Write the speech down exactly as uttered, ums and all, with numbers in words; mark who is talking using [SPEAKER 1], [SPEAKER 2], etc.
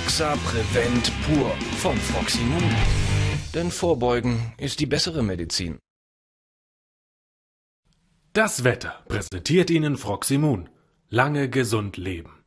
[SPEAKER 1] Foxa Prevent pur von Froximun. Denn Vorbeugen ist die bessere Medizin.
[SPEAKER 2] Das Wetter präsentiert Ihnen Froximun. Lange gesund leben.